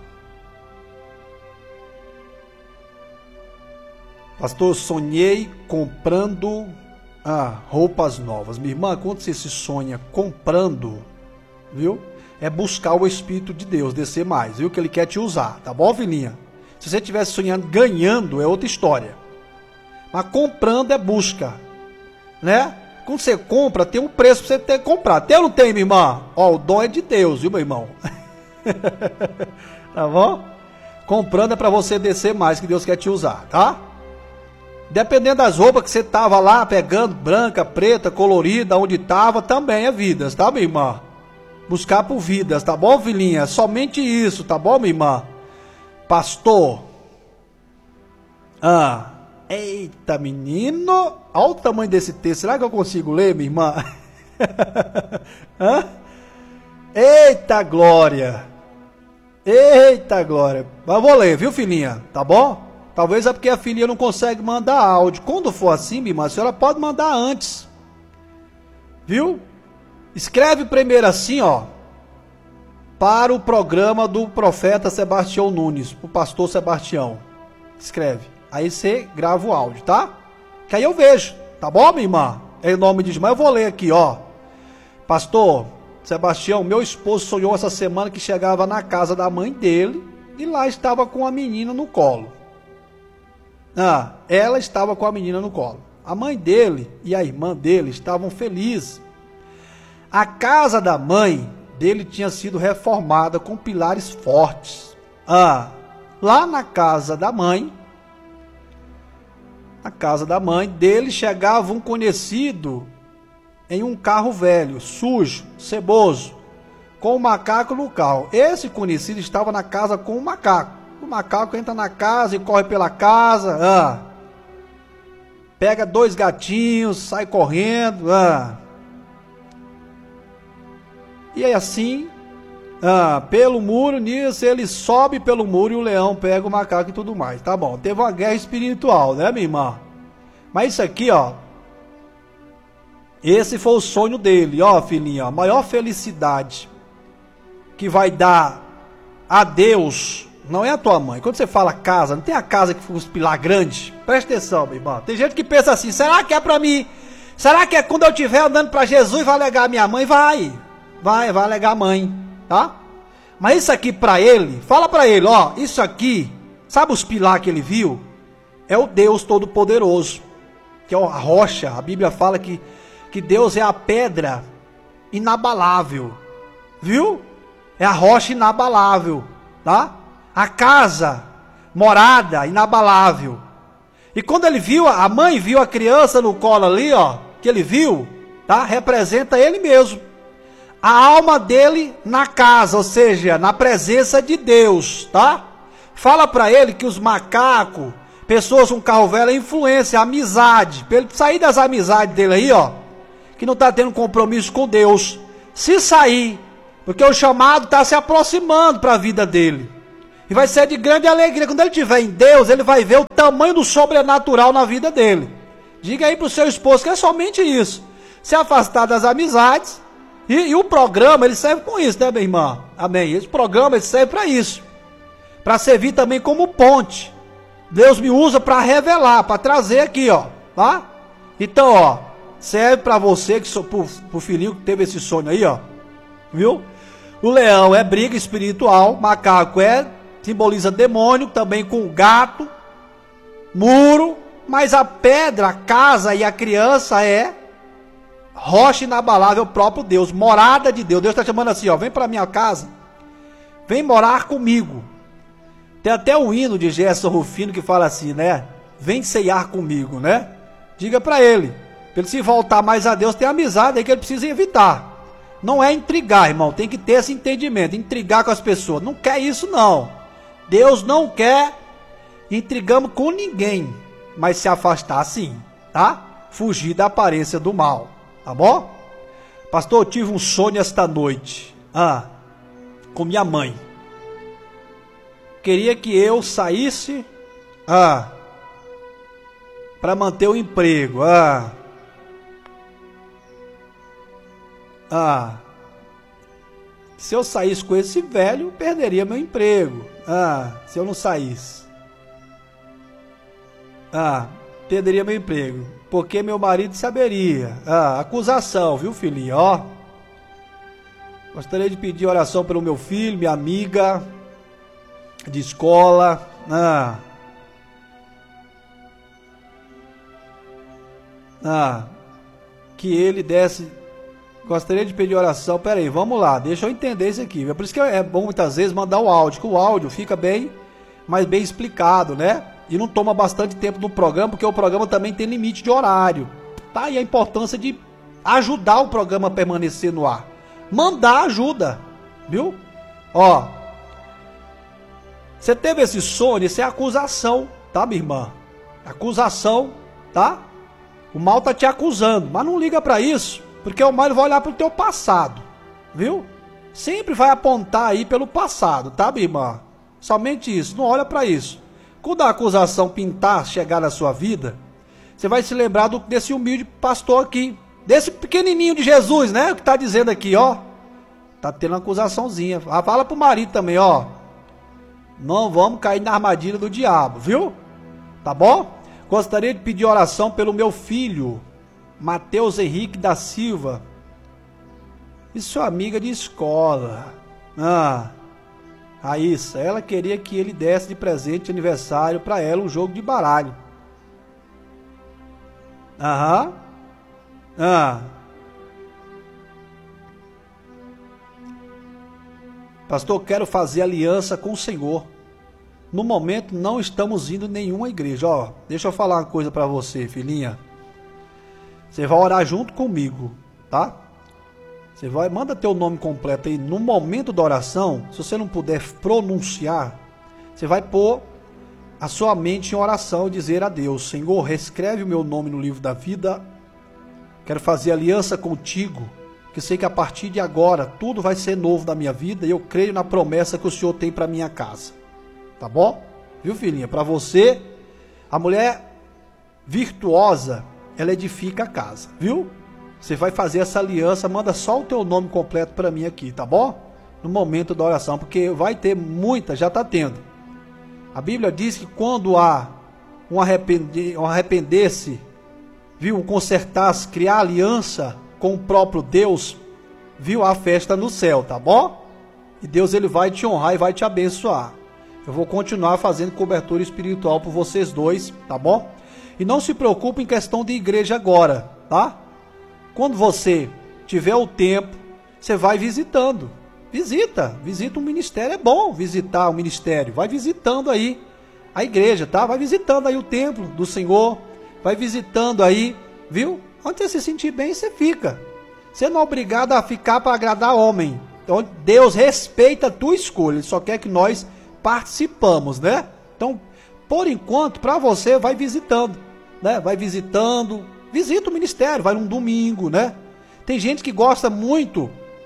Pastor, sonhei comprando ah, roupas novas. Minha irmã, quando você se sonha comprando, viu? É buscar o Espírito de Deus, descer mais, viu? Que Ele quer te usar, tá bom, filhinha? Se você estivesse sonhando ganhando, é outra história. Mas comprando é busca, né? Quando você compra, tem um preço pra você ter que comprar. Tem ou não tem, minha irmã? Ó, o dom é de Deus, viu, meu irmão? Tá bom? Comprando é pra você descer mais, que Deus quer te usar, tá? Dependendo das roupas que você tava lá pegando, branca, preta, colorida, onde tava, também é vidas, tá, minha irmã? Buscar por vidas, tá bom, filhinha? Somente isso, tá bom, minha irmã? Pastor. Ah. Eita, menino. Olha o tamanho desse texto. Será que eu consigo ler, minha irmã? Hã? Eita, glória. Eita, glória. Mas eu vou ler, viu, filhinha? Tá bom? Talvez é porque a filhinha não consegue mandar áudio. Quando for assim, minha irmã, a senhora pode mandar antes. Viu? Escreve primeiro assim, ó. Para o programa do profeta Sebastião Nunes. O pastor Sebastião. Escreve. Aí você grava o áudio, tá? Que aí eu vejo. Tá bom, minha irmã? Em nome de Jesus. Mas eu vou ler aqui, ó. Pastor Sebastião, meu esposo sonhou essa semana que chegava na casa da mãe dele e lá estava com a menina no colo. Ah, ela estava com a menina no colo. A mãe dele e a irmã dele estavam felizes. A casa da mãe dele tinha sido reformada com pilares fortes. Ah, lá na casa da mãe, na casa da mãe dele chegava um conhecido em um carro velho, sujo, ceboso, com um macaco no carro. Esse conhecido estava na casa com o macaco. O macaco entra na casa e corre pela casa, ah, pega dois gatinhos, sai correndo, ah, e aí assim, ah, pelo muro, nisso ele sobe pelo muro e o leão pega o macaco e tudo mais. Tá bom, teve uma guerra espiritual, né, minha irmã? Mas isso aqui, ó, esse foi o sonho dele, ó, filhinha, a maior felicidade que vai dar a Deus não é a tua mãe. Quando você fala casa, não tem a casa que foi os pilar grande? Presta atenção, meu irmão. Tem gente que pensa assim, será que é pra mim? Será que é quando eu estiver andando pra Jesus vai alegar a minha mãe? Vai, vai, vai alegar a mãe, tá? Mas isso aqui pra ele, fala pra ele, ó, isso aqui, sabe os pilar que ele viu? É o Deus Todo-Poderoso, que é a rocha. A Bíblia fala que, que Deus é a pedra inabalável, viu? É a rocha inabalável, tá? A casa, morada, inabalável. E quando ele viu, a mãe viu a criança no colo ali, ó, que ele viu, tá? Representa ele mesmo. A alma dele na casa, ou seja, na presença de Deus, tá? Fala para ele que os macacos, pessoas com carro velho, é influência, amizade. Para ele sair das amizades dele aí, ó, que não tá tendo compromisso com Deus. Se sair Porque o chamado está se aproximando para a vida dele. E vai ser de grande alegria. Quando ele estiver em Deus, ele vai ver o tamanho do sobrenatural na vida dele. Diga aí para o seu esposo que é somente isso. Se afastar das amizades. E, e o programa, ele serve com isso, né, minha irmã? Amém. Esse programa, ele serve para isso. Para servir também como ponte. Deus me usa para revelar, para trazer aqui, ó. Tá? Então, ó. Serve para você, que pro, pro filhinho que teve esse sonho aí, ó. Viu? O leão é briga espiritual. Macaco é, simboliza demônio, também com gato. Muro. Mas a pedra, a casa e a criança é rocha inabalável, o próprio Deus, morada de Deus. Deus está chamando assim, ó, vem para minha casa, vem morar comigo. Tem até o hino de Gerson Rufino que fala assim, né? Vem ceiar comigo, né? Diga para ele, para ele se voltar mais a Deus, tem amizade aí que ele precisa evitar. Não é intrigar, irmão, tem que ter esse entendimento, intrigar com as pessoas. Não quer isso, não. Deus não quer intrigamos com ninguém, mas se afastar sim, tá? Fugir da aparência do mal, tá bom? Pastor, eu tive um sonho esta noite, ah, com minha mãe. Queria que eu saísse, ah, para manter o emprego, ah, ah, se eu saísse com esse velho, perderia meu emprego, ah, se eu não saísse, ah, perderia meu emprego, porque meu marido saberia, ah, acusação, viu, filhinha, ó, gostaria de pedir oração pelo meu filho, minha amiga de escola, ah, ah, que ele desse, gostaria de pedir oração, peraí, vamos lá, deixa eu entender isso aqui, é por isso que é bom muitas vezes mandar o áudio, que o áudio fica bem, mais bem explicado, né, e não toma bastante tempo no programa, porque o programa também tem limite de horário, tá, e a importância de ajudar o programa a permanecer no ar, mandar ajuda, viu, ó, você teve esse sonho, isso é acusação, tá, minha irmã? Acusação, tá? O mal tá te acusando, mas não liga pra isso, porque o mal ele vai olhar pro teu passado, viu? Sempre vai apontar aí pelo passado, tá, minha irmã? Somente isso, não olha pra isso. Quando a acusação pintar, chegar na sua vida, você vai se lembrar do, desse humilde pastor aqui, desse pequenininho de Jesus, né? O que tá dizendo aqui, ó. Tá tendo uma acusaçãozinha. Ah, fala pro marido também, ó. Não vamos cair na armadilha do diabo, viu? Tá bom? Gostaria de pedir oração pelo meu filho, Mateus Henrique da Silva. E sua amiga de escola. Ah, Raíssa, ela queria que ele desse de presente de aniversário para ela um jogo de baralho. Aham. Ah. Pastor, quero fazer aliança com o Senhor. No momento não estamos indo em nenhuma igreja. Ó, deixa eu falar uma coisa para você, filhinha. Você vai orar junto comigo, tá? Você vai, manda teu nome completo aí. No momento da oração, se você não puder pronunciar, você vai pôr a sua mente em oração e dizer a Deus: Senhor, reescreve o meu nome no livro da vida. Quero fazer aliança contigo. Que sei que a partir de agora tudo vai ser novo na minha vida e eu creio na promessa que o Senhor tem para minha casa. Tá bom? Viu, filhinha? Para você, a mulher virtuosa, ela edifica a casa, viu? Você vai fazer essa aliança, manda só o teu nome completo para mim aqui, tá bom? No momento da oração, porque vai ter muita, já está tendo. A Bíblia diz que quando há um arrepender, um arrepender-se, viu, um consertar-se, criar aliança com o próprio Deus, viu, a festa no céu, tá bom? E Deus ele vai te honrar e vai te abençoar. Eu vou continuar fazendo cobertura espiritual por vocês dois, tá bom? E não se preocupe em questão de igreja agora, tá? Quando você tiver o tempo, você vai visitando. Visita, visita um ministério, é bom visitar o ministério. Vai visitando aí a igreja, tá? Vai visitando aí o templo do Senhor, vai visitando aí, viu? Onde você se sentir bem, você fica. Você não é obrigado a ficar para agradar homem. Então, Deus respeita a tua escolha. Ele só quer que nós participamos, né? Então, por enquanto, para você, vai visitando, né? Vai visitando, visita o ministério, vai num domingo, né? Tem gente que gosta muito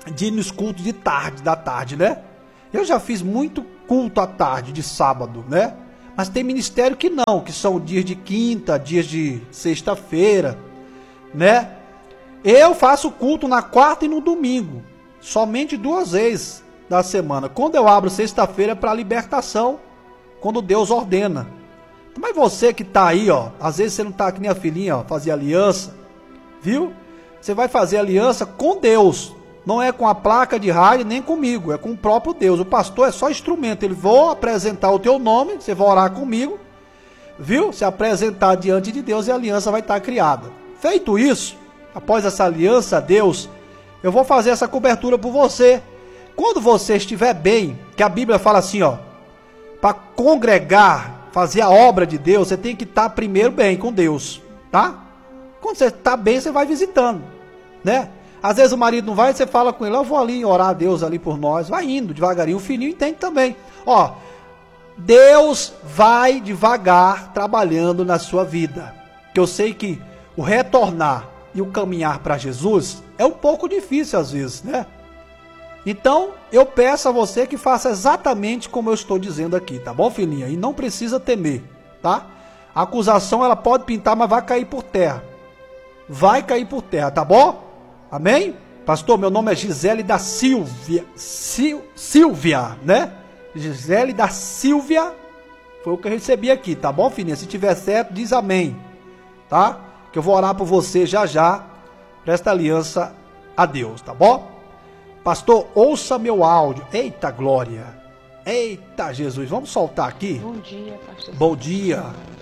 de ir nos cultos de tarde, da tarde, né? Eu já fiz muito culto à tarde, de sábado, né? Mas tem ministério que não, que são dias de quinta, dias de sexta-feira, né? Eu faço culto na quarta e no domingo, somente duas vezes da semana. Quando eu abro sexta-feira é para libertação, quando Deus ordena. Mas você que tá aí, ó, às vezes você não tá que nem a filhinha, ó, fazer aliança, viu? Você vai fazer aliança com Deus, não é com a placa de rádio nem comigo, é com o próprio Deus. O pastor é só instrumento, ele vai apresentar o teu nome, você vai orar comigo, viu? Se apresentar diante de Deus e a aliança vai estar criada. Feito isso, após essa aliança a Deus, eu vou fazer essa cobertura por você. Quando você estiver bem, que a Bíblia fala assim, ó, para congregar, fazer a obra de Deus, você tem que estar primeiro bem com Deus, tá? Quando você está bem, você vai visitando, né? Às vezes o marido não vai, você fala com ele, eu vou ali orar a Deus ali por nós, vai indo devagarinho, o filhinho entende também. Ó, Deus vai devagar trabalhando na sua vida, que eu sei que o retornar e o caminhar para Jesus é um pouco difícil às vezes, né? Então, eu peço a você que faça exatamente como eu estou dizendo aqui, tá bom, filhinha? E não precisa temer, tá? A acusação, ela pode pintar, mas vai cair por terra. Vai cair por terra, tá bom? Amém? Pastor, meu nome é Gisele da Silvia. Sil, Silvia, né? Gisele da Silvia. Foi o que eu recebi aqui, tá bom, filhinha? Se tiver certo, diz amém, tá? Que eu vou orar por você já já. Presta aliança a Deus, tá bom? Pastor, ouça meu áudio. Eita glória. Eita Jesus. Vamos soltar aqui?
Bom dia, pastor.
Bom dia.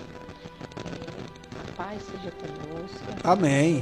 A paz seja conosco.
Amém.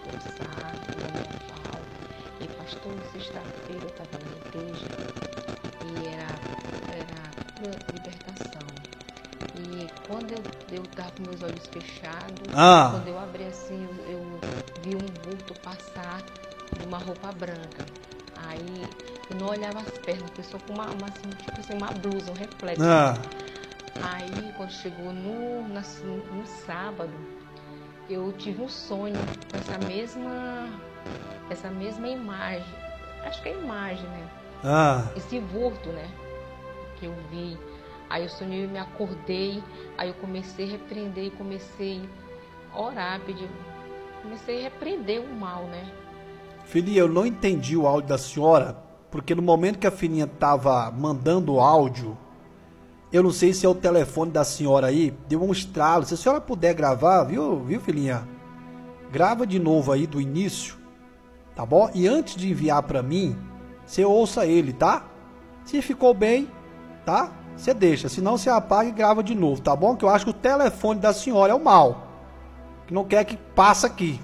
E pastor, sexta-feira eu estava na igreja e era, era libertação. E quando eu estava com meus olhos fechados,
ah.
quando eu abri assim, eu, eu vi um vulto passar de uma roupa branca. Aí eu não olhava as pernas, a pessoa com uma, uma, assim, tipo assim, uma blusa, um reflexo.
Ah.
Aí quando chegou no, na, no sábado, eu tive um sonho com essa mesma, essa mesma imagem. Acho que é imagem, né?
Ah.
Esse vulto, né? Que eu vi. Aí eu sonhei e me acordei. Aí eu comecei a repreender e comecei a orar, pedir. Comecei a repreender o mal, né?
Filhinha, eu não entendi o áudio da senhora, porque no momento que a filhinha estava mandando o áudio, eu não sei se é o telefone da senhora aí, deu um estralo. Se a senhora puder gravar, viu, viu filhinha? Grava de novo aí do início, tá bom? E antes de enviar para mim, você ouça ele, tá? Se ficou bem, tá? Você deixa, senão você apaga e grava de novo, tá bom? Que eu acho que o telefone da senhora é o mal, que não quer que passe aqui,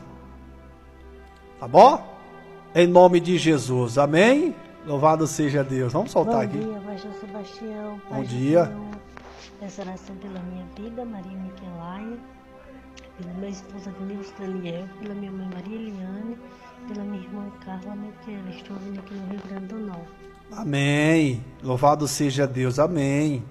tá bom? Em nome de Jesus, amém? Louvado seja Deus. Vamos soltar
Bom
aqui.
Bom dia, pastor Sebastião.
Bom
Pai
dia.
Senhor, peço oração pela minha vida, Maria Miquelaia, pelo meu esposo Vinícius Daniel, pela minha mãe Maria Eliane, pela minha irmã Carla Miquela. Estou vindo aqui no Rio Grande do Norte.
Amém. Louvado seja Deus, amém.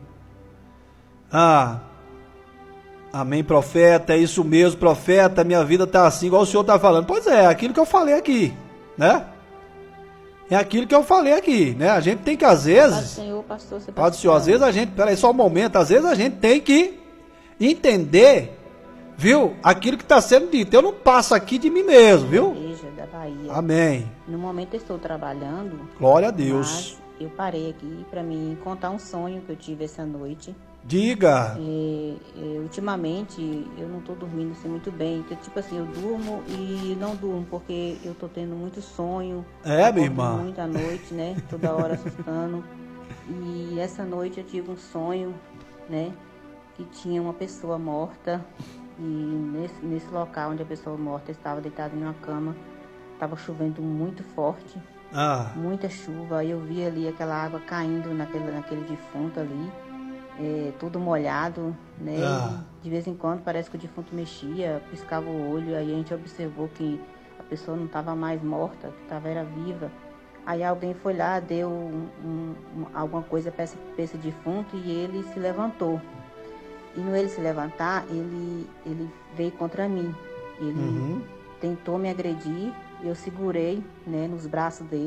Ah, amém, profeta, é isso mesmo, profeta, minha vida está assim, igual o senhor está falando. Pois é, aquilo que eu falei aqui, né? É aquilo que eu falei aqui, né? A gente tem que, às vezes...
Pode, Senhor, pastor Sebastião.
Pode, senhor, às vezes a gente... Peraí, só um momento. Às vezes a gente tem que entender, viu? Aquilo que está sendo dito. Eu não passo aqui de mim mesmo, viu?
Igreja da Bahia.
Amém.
No momento eu estou trabalhando.
Glória a Deus.
Mas eu parei aqui para mim contar um sonho que eu tive essa noite.
Diga.
E, e, ultimamente eu não estou dormindo assim muito bem. Então, tipo assim, eu durmo e não durmo porque eu estou tendo muito sonho.
É, minha irmã.
Muita noite, né? Toda hora assustando. E essa noite eu tive um sonho, né? Que tinha uma pessoa morta. E nesse, nesse local onde a pessoa morta estava deitada em uma cama, estava chovendo muito forte.
Ah.
Muita chuva. Aí eu vi ali aquela água caindo naquele, naquele defunto ali. É, tudo molhado, né?
Ah.
De vez em quando parece que o defunto mexia, piscava o olho, aí a gente observou que a pessoa não estava mais morta, que estava era viva. Aí alguém foi lá, deu um, um, alguma coisa para esse, esse defunto e ele se levantou. E no ele se levantar, ele, ele veio contra mim. Ele
uhum.
tentou me agredir, eu segurei, né, nos braços dele,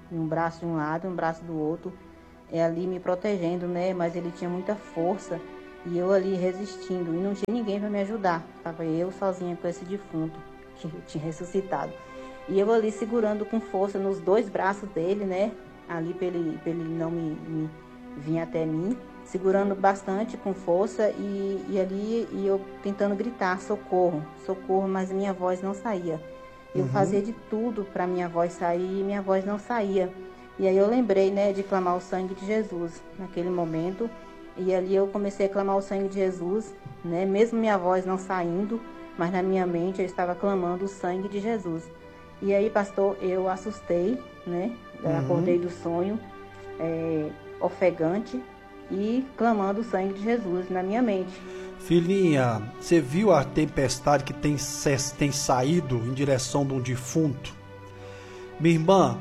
um braço de um lado, um braço do outro, é, ali me protegendo, né? Mas ele tinha muita força e eu ali resistindo e não tinha ninguém para me ajudar. Estava eu sozinha com esse defunto que eu tinha ressuscitado. E eu ali segurando com força nos dois braços dele, né? Ali para ele, pra ele não me, me vir até mim, segurando bastante com força e, e ali e eu tentando gritar, socorro, socorro, mas minha voz não saía. Eu uhum. fazia de tudo para minha voz sair e minha voz não saía. E aí eu lembrei, né, de clamar o sangue de Jesus naquele momento. E ali eu comecei a clamar o sangue de Jesus, né, mesmo minha voz não saindo, mas na minha mente eu estava clamando o sangue de Jesus. E aí, pastor, eu assustei, né, uhum. acordei do sonho, é, ofegante e clamando o sangue de Jesus na minha mente.
Filhinha, você viu a tempestade que tem, tem saído em direção de um defunto? Minha irmã,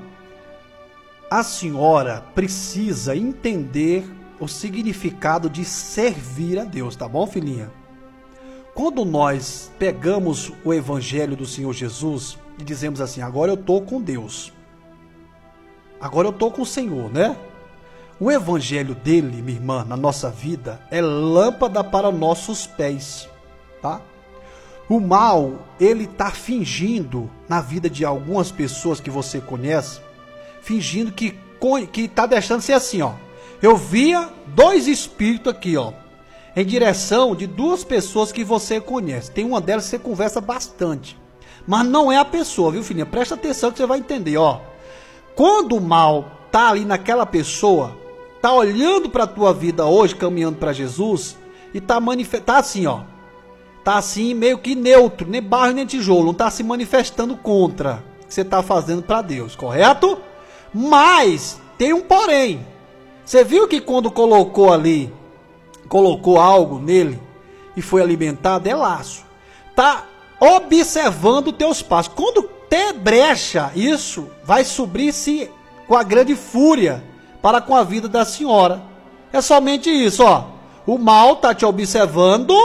a senhora precisa entender o significado de servir a Deus, tá bom, filhinha? Quando nós pegamos o evangelho do Senhor Jesus e dizemos assim, agora eu tô com Deus, agora eu tô com o Senhor, né? O evangelho dele, minha irmã, na nossa vida, é lâmpada para nossos pés, tá? O mal, ele tá fingindo na vida de algumas pessoas que você conhece, fingindo que, que tá deixando ser assim, ó. Eu via dois espíritos aqui, ó, em direção de duas pessoas que você conhece. Tem uma delas que você conversa bastante, mas não é a pessoa, viu, filhinha? Presta atenção que você vai entender, ó. Quando o mal tá ali naquela pessoa, tá olhando para a tua vida hoje, caminhando para Jesus, e tá manifestando, tá assim, ó, tá assim meio que neutro, nem barro nem tijolo, não tá se manifestando contra o que você tá fazendo para Deus, correto? Mas tem um porém. Você viu que quando colocou ali, colocou algo nele e foi alimentado, é laço. Tá observando os teus passos. Quando ter brecha, isso vai subir-se com a grande fúria para com a vida da senhora. É somente isso, ó. O mal tá te observando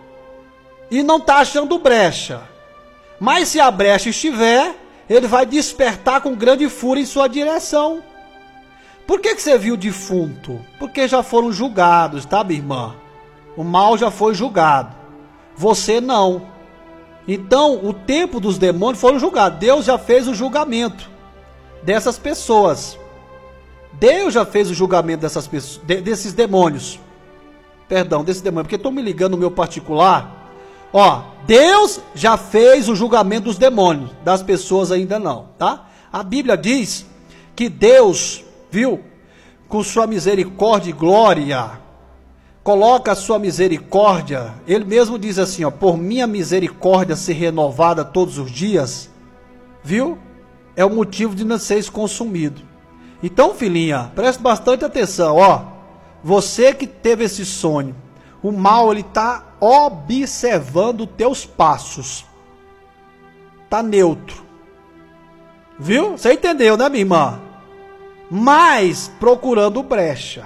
e não tá achando brecha. Mas se a brecha estiver, ele vai despertar com grande fúria em sua direção. Por que que você viu defunto? Porque já foram julgados, tá, minha irmã? O mal já foi julgado. Você não. Então, o tempo dos demônios foram julgados. Deus já fez o julgamento dessas pessoas. Deus já fez o julgamento dessas pessoas, de, desses demônios. Perdão, desses demônios, porque estou me ligando no meu particular. Ó, Deus já fez o julgamento dos demônios, das pessoas ainda não, tá? A Bíblia diz que Deus, viu, com sua misericórdia e glória, coloca a sua misericórdia, ele mesmo diz assim, ó, por minha misericórdia ser renovada todos os dias, viu, é o motivo de não seres consumido. Então, filhinha, preste bastante atenção, ó, você que teve esse sonho, o mal, ele tá observando teus passos, tá neutro, viu, você entendeu, né, minha irmã? Mas procurando brecha.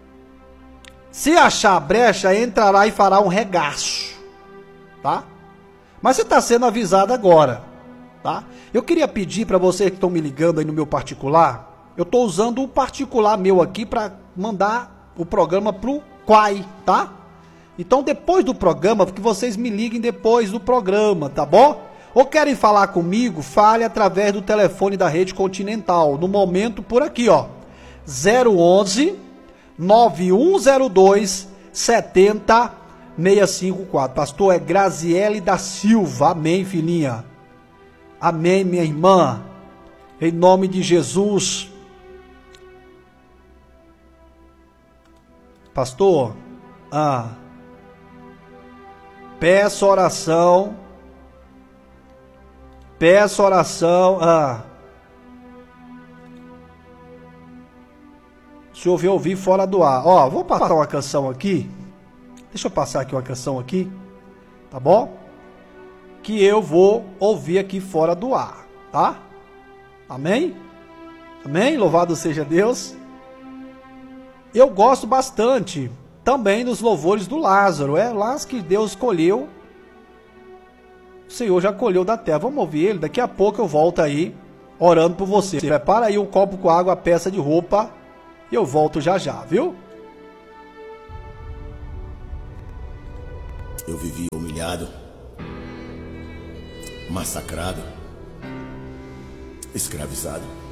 Se achar brecha, entrará e fará um regaço, tá? Mas você está sendo avisado agora, tá? Eu queria pedir para vocês que estão me ligando aí no meu particular, eu estou usando o particular meu aqui para mandar o programa pro Quai, tá? Então depois do programa, que vocês me liguem depois do programa, tá bom? Ou querem falar comigo, fale através do telefone da Rede Continental. No momento, por aqui, ó. zero onze, nove um zero dois, sete zero seis cinco quatro. Pastor, é Graziele da Silva. Amém, filhinha. Amém, minha irmã. Em nome de Jesus. Pastor, ah, peço oração... Peço oração. Ah. O senhor veio ouvir fora do ar. Ó, vou passar uma canção aqui. Deixa eu passar aqui uma canção aqui. Tá bom? Que eu vou ouvir aqui fora do ar. Tá? Amém? Amém? Louvado seja Deus. Eu gosto bastante também dos louvores do Lázaro. É lá que Deus escolheu. O Senhor já colheu da terra. Vamos ouvir ele. Daqui a pouco eu volto aí orando por você. Prepara aí um copo com água, peça de roupa e eu volto já já, viu?
Eu vivi humilhado, massacrado, escravizado.